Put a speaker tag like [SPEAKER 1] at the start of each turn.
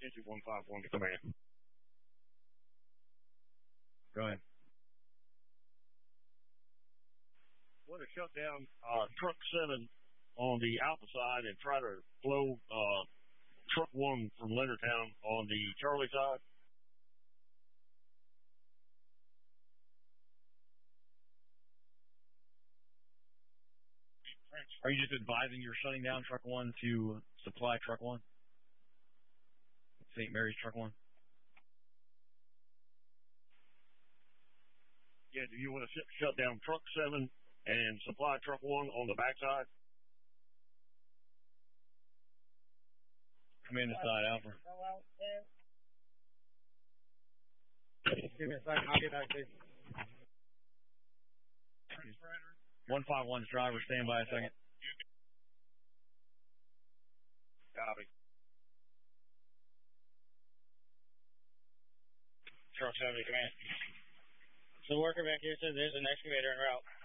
[SPEAKER 1] Engine 151 to command.
[SPEAKER 2] Go ahead.
[SPEAKER 1] Want to shut down truck 7 on the Alpha side and try to flow truck 1 from Leonardtown on the Charlie side.
[SPEAKER 2] Are you just advising you're shutting down truck 1 to supply truck 1? St. Mary's truck 1?
[SPEAKER 1] Yeah, do you want to shut down truck 7 and supply truck 1 on the backside?
[SPEAKER 2] Come in inside, Alpha.
[SPEAKER 3] Give me a second, I'll get back to you.
[SPEAKER 2] 151's driver, stand by a second.
[SPEAKER 1] Copy.
[SPEAKER 3] Truck 70 command. So worker back here says there's an excavator en route.